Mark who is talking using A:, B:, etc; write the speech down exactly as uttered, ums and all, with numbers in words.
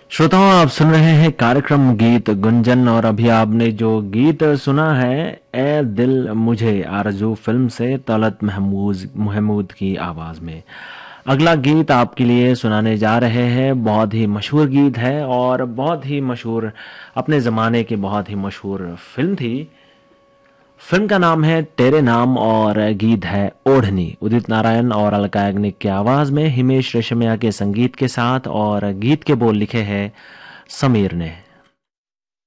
A: श्रोताओं, आप सुन रहे हैं कार्यक्रम गीत गुंजन और अभी आपने जो गीत सुना है ए दिल मुझे आरज़ू फिल्म से तलत महमूद महमूद की आवाज में। अगला गीत आपके लिए सुनाने जा रहे हैं। बहुत ही मशहूर गीत है और बहुत ही मशहूर अपने ज़माने की बहुत ही मशहूर फिल्म थी। फिल्म का नाम है तेरे नाम और गीत है ओढ़नी। उदित नारायण और अलका याग्निक की आवाज में हिमेश रेशमिया के संगीत के साथ और गीत के बोल लिखे हैं समीर ने।